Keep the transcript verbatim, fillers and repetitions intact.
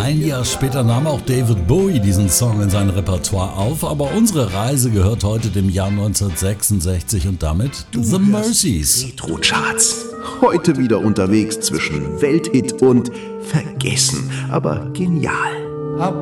Ein Jahr später nahm auch David Bowie diesen Song in sein Repertoire auf, aber unsere Reise gehört heute dem Jahr neunzehnhundertsechsundsechzig und damit Du The Mercies. Retro-Charts. Heute wieder unterwegs zwischen Welthit und vergessen, aber genial.